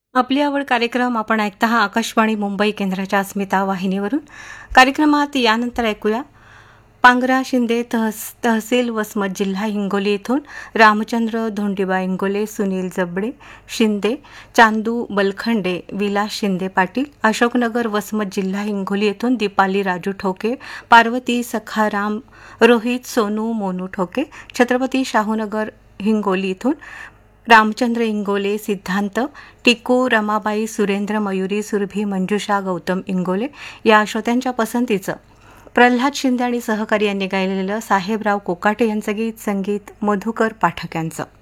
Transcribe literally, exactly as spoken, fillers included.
आपली आवड कार्यक्रम आपण ऐकता हा आकाशवाणी मुंबई केंद्राच्या अस्मिता वाहिनीवरून. कार्यक्रमात यानंतर ऐकूया पांगरा शिंदे तहस तहसील वसमत जिल्हा हिंगोली येथून रामचंद्र धोंडीबा इंगोले, सुनील जबडे शिंदे, चांदू बलखंडे, विलास शिंदे पाटील. अशोकनगर वसमत जिल्हा हिंगोली येथून दीपाली राजू ठोके, पार्वती सखाराम, रोहित सोनू मोनू ठोके. छत्रपती शाहूनगर हिंगोली येथून रामचंद्र इंगोले, सिद्धांत टिकू, रमाबाई, सुरेंद्र, मयुरी, सुरभी, मंजुषा, गौतम इंगोले या श्रोत्यांच्या पसंतीचं प्रल्हाद शिंदे आणि सहकारी यांनी गायलेलं साहेबराव कोकाटे यांचं गीत, संगीत मधुकर पाठक यांचं.